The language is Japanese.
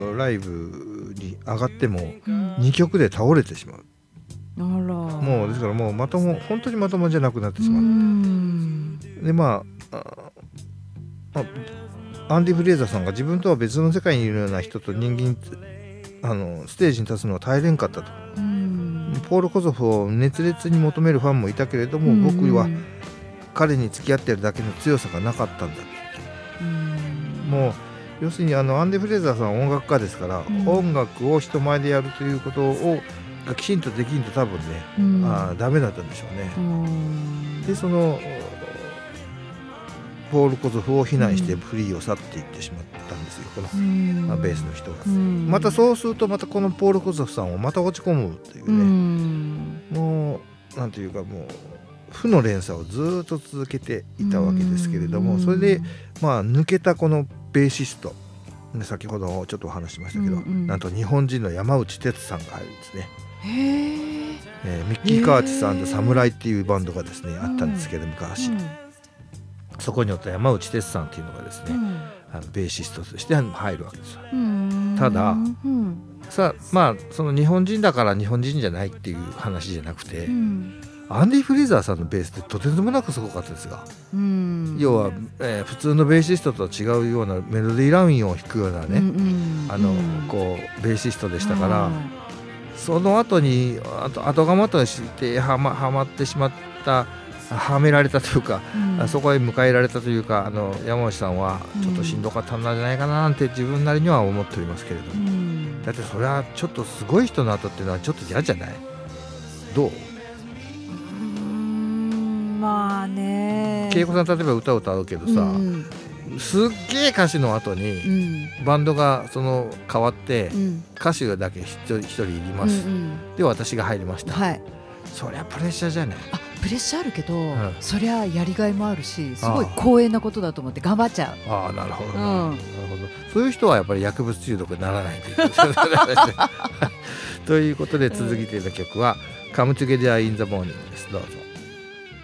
ライブに上がっても2曲で倒れてしまう。もうですからもう本当にまともじゃなくなってしまう。でアンディ・フレイザーさんが自分とは別の世界にいるような人と人間ステージに立つのは耐えれんかったと。ポール・コゾフを熱烈に求めるファンもいたけれども、僕は彼に付き合ってるだけの強さがなかったんだって。もう要するにアンディ・フレイザーさんは音楽家ですから、音楽を人前でやるということがきちんとできんと多分ね、ダメだったんでしょうね。でそのポール・コゾフを非難してフリーを去っていってしまったんですよ、このベースの人が。またそうするとまたこのポール・コゾフさんをまた落ち込むというね、もうなんていうかもう負の連鎖をずっと続けていたわけですけれども、それで抜けたこのベーシスト、先ほどちょっとお話しましたけど、なんと日本人の山内哲さんが入るんですね。ミッキー・カーチス&サムライっていうバンドがですねあったんですけど昔、そこにおった山内哲さんっていうのがですね、ベーシストとして入るわけですよ。ただ、その日本人だから日本人じゃないっていう話じゃなくて、アンディ・フレイザーさんのベースってとてつもなくすごかったですが、要は、普通のベーシストとは違うようなメロディーラインを弾くようなね、こうベーシストでしたから、その後に後釜としてはまってしまった、はめられたというか、そこへ迎えられたというか、山内さんはちょっとしんどかったんじゃないかななんて自分なりには思っておりますけれども、だってそれはちょっとすごい人の後っていうのはちょっと嫌じゃない？どう？ まあね、 恵子さん例えば歌を歌うけどさ、すっげえ歌詞の後に、バンドが変わって、歌手だけ一人いります、で私が入りました、そりゃプレッシャーじゃない？ プレッシャーあるけど、そりゃやりがいもあるし、すごい光栄なことだと思って頑張っちゃう。 なるほど、なるほど。そういう人はやっぱり薬物中毒にならないというということで続いていた曲は Come Together in the Morning です。どうぞ。